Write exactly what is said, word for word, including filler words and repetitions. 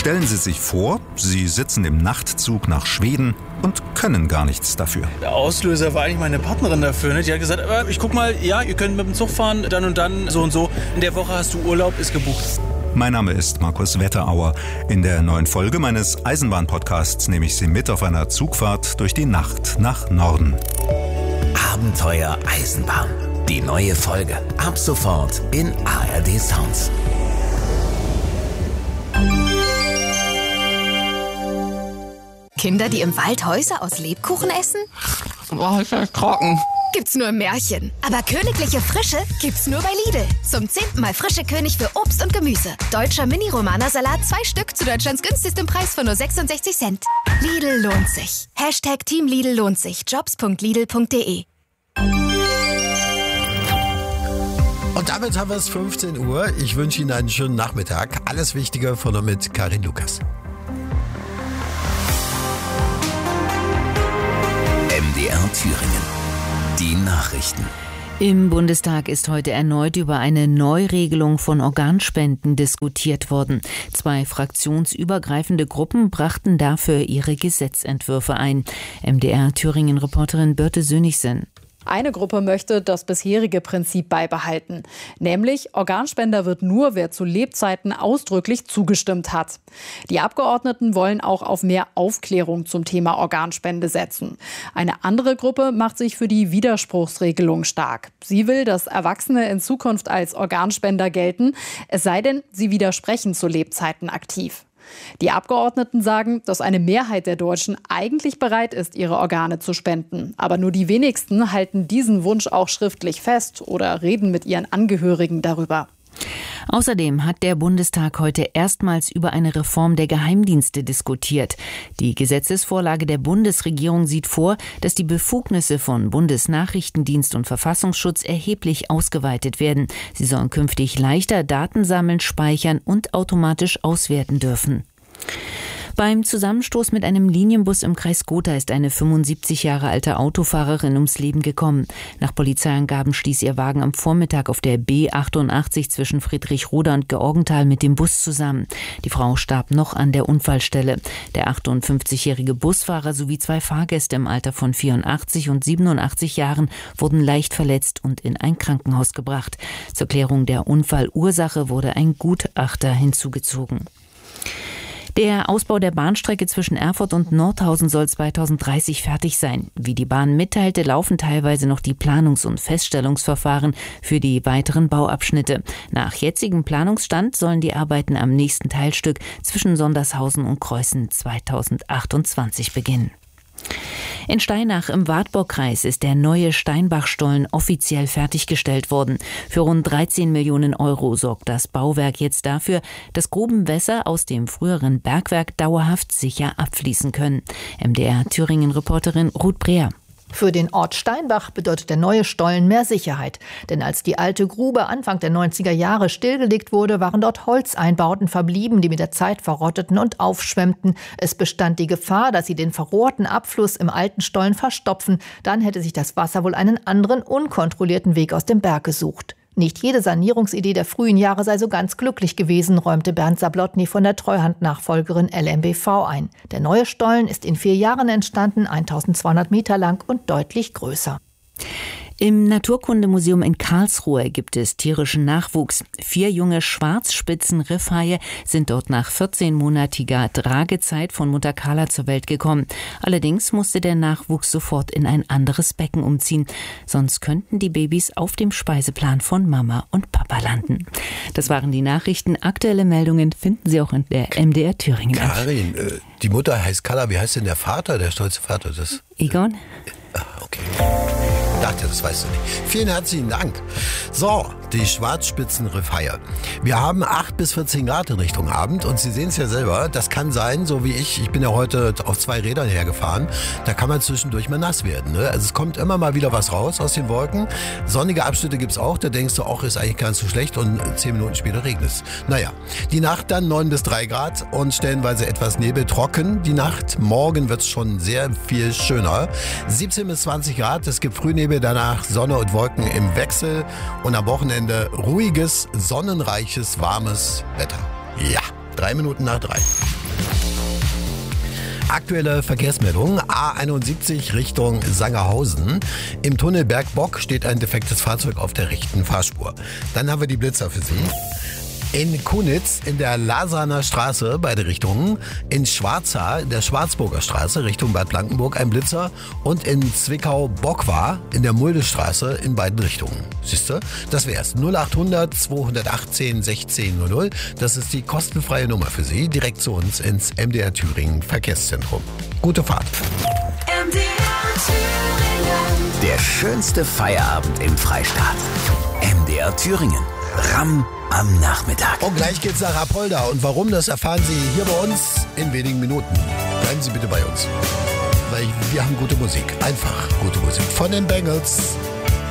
Stellen Sie sich vor, Sie sitzen im Nachtzug nach Schweden und können gar nichts dafür. Der Auslöser war eigentlich meine Partnerin dafür. Ne? Die hat gesagt, aber ich guck mal, ja, ihr könnt mit dem Zug fahren, dann und dann, so und so. In der Woche hast du Urlaub, ist gebucht. Mein Name ist Markus Wetterauer. In der neuen Folge meines Eisenbahn-Podcasts nehme ich Sie mit auf einer Zugfahrt durch die Nacht nach Norden. Abenteuer Eisenbahn. Die neue Folge. Ab sofort in A R D Sounds. Kinder, die im Wald Häuser aus Lebkuchen essen? Boah, ich bin trocken. Gibt's nur im Märchen. Aber königliche Frische gibt's nur bei Lidl. Zum zehnten Mal frische König für Obst und Gemüse. Deutscher Mini-Romana-Salat, zwei Stück zu Deutschlands günstigstem Preis von nur sechsundsechzig Cent. Lidl lohnt sich. Hashtag Team Lidl lohnt sich. Jobs punkt lidl punkt de. Und damit haben wir es fünfzehn Uhr. Ich wünsche Ihnen einen schönen Nachmittag. Alles Wichtige von und mit Karin Lukas. M D R Thüringen. Die Nachrichten. Im Bundestag ist heute erneut über eine Neuregelung von Organspenden diskutiert worden. Zwei fraktionsübergreifende Gruppen brachten dafür ihre Gesetzentwürfe ein. M D R Thüringen-Reporterin Birte Sönigsen. Eine Gruppe möchte das bisherige Prinzip beibehalten. Nämlich, Organspender wird nur, wer zu Lebzeiten ausdrücklich zugestimmt hat. Die Abgeordneten wollen auch auf mehr Aufklärung zum Thema Organspende setzen. Eine andere Gruppe macht sich für die Widerspruchsregelung stark. Sie will, dass Erwachsene in Zukunft als Organspender gelten, es sei denn, sie widersprechen zu Lebzeiten aktiv. Die Abgeordneten sagen, dass eine Mehrheit der Deutschen eigentlich bereit ist, ihre Organe zu spenden. Aber nur die wenigsten halten diesen Wunsch auch schriftlich fest oder reden mit ihren Angehörigen darüber. Außerdem hat der Bundestag heute erstmals über eine Reform der Geheimdienste diskutiert. Die Gesetzesvorlage der Bundesregierung sieht vor, dass die Befugnisse von Bundesnachrichtendienst und Verfassungsschutz erheblich ausgeweitet werden. Sie sollen künftig leichter Daten sammeln, speichern und automatisch auswerten dürfen. Beim Zusammenstoß mit einem Linienbus im Kreis Gotha ist eine fünfundsiebzig Jahre alte Autofahrerin ums Leben gekommen. Nach Polizeiangaben stieß ihr Wagen am Vormittag auf der B achtundachtzig zwischen Friedrichroda und Georgenthal mit dem Bus zusammen. Die Frau starb noch an der Unfallstelle. Der achtundfünfzigjährige Busfahrer sowie zwei Fahrgäste im Alter von vierundachtzig und siebenundachtzig Jahren wurden leicht verletzt und in ein Krankenhaus gebracht. Zur Klärung der Unfallursache wurde ein Gutachter hinzugezogen. Der Ausbau der Bahnstrecke zwischen Erfurt und Nordhausen soll zweitausenddreißig fertig sein. Wie die Bahn mitteilte, laufen teilweise noch die Planungs- und Feststellungsverfahren für die weiteren Bauabschnitte. Nach jetzigem Planungsstand sollen die Arbeiten am nächsten Teilstück zwischen Sondershausen und Creußen zweitausendachtundzwanzig beginnen. In Steinach im Wartburgkreis ist der neue Steinbachstollen offiziell fertiggestellt worden. Für rund dreizehn Millionen Euro sorgt das Bauwerk jetzt dafür, dass Grubenwässer aus dem früheren Bergwerk dauerhaft sicher abfließen können. M D R Thüringen-Reporterin Ruth Breer. Für den Ort Steinbach bedeutet der neue Stollen mehr Sicherheit. Denn als die alte Grube Anfang der neunziger Jahre stillgelegt wurde, waren dort Holzeinbauten verblieben, die mit der Zeit verrotteten und aufschwemmten. Es bestand die Gefahr, dass sie den verrohrten Abfluss im alten Stollen verstopfen. Dann hätte sich das Wasser wohl einen anderen, unkontrollierten Weg aus dem Berg gesucht. Nicht jede Sanierungsidee der frühen Jahre sei so ganz glücklich gewesen, räumte Bernd Sablotny von der Treuhand-Nachfolgerin L M B V ein. Der neue Stollen ist in vier Jahren entstanden, eintausendzweihundert Meter lang und deutlich größer. Im Naturkundemuseum in Karlsruhe gibt es tierischen Nachwuchs. Vier junge Schwarzspitzen-Riffhaie sind dort nach vierzehnmonatiger Tragezeit von Mutter Carla zur Welt gekommen. Allerdings musste der Nachwuchs sofort in ein anderes Becken umziehen. Sonst könnten die Babys auf dem Speiseplan von Mama und Papa landen. Das waren die Nachrichten. Aktuelle Meldungen finden Sie auch in der M D R Thüringen. Karin, äh, die Mutter heißt Carla. Wie heißt denn der Vater, der stolze Vater? Das, Egon? Äh, okay. Ich dachte, das weißt du nicht. Vielen herzlichen Dank. So, die Schwarzspitzenriffhaie. Wir haben acht bis vierzehn Grad in Richtung Abend und Sie sehen es ja selber, das kann sein, so wie ich, ich bin ja heute auf zwei Rädern hergefahren, da kann man zwischendurch mal nass werden. Ne? Also es kommt immer mal wieder was raus aus den Wolken. Sonnige Abschnitte gibt's auch, da denkst du auch, ist eigentlich gar nicht so schlecht und zehn Minuten später regnet es. Naja, die Nacht dann neun bis drei Grad und stellenweise etwas Nebel, trocken die Nacht. Morgen wird's schon sehr viel schöner. siebzehn bis zwanzig Grad, es gibt Frühnebel, danach Sonne und Wolken im Wechsel und am Wochenende ruhiges, sonnenreiches, warmes Wetter. Ja, drei Minuten nach drei. Aktuelle Verkehrsmeldung A einundsiebzig Richtung Sangerhausen. Im Tunnel Bergbock steht ein defektes Fahrzeug auf der rechten Fahrspur. Dann haben wir die Blitzer für Sie. In Kunitz in der Lasaner Straße, beide Richtungen. In Schwarzhaar in der Schwarzburger Straße Richtung Bad Blankenburg ein Blitzer. Und in Zwickau-Bockwar in der Muldestraße in beiden Richtungen. Siehste, das wär's. null achthundert zweihundertachtzehn sechzehn null null. Das ist die kostenfreie Nummer für Sie. Direkt zu uns ins M D R Thüringen Verkehrszentrum. Gute Fahrt. M D R Thüringen. Der schönste Feierabend im Freistaat. M D R Thüringen. Ramm am Nachmittag. Und gleich geht's nach Apolda. Und warum, das erfahren Sie hier bei uns in wenigen Minuten. Bleiben Sie bitte bei uns. Weil wir haben gute Musik. Einfach gute Musik. Von den Bengals.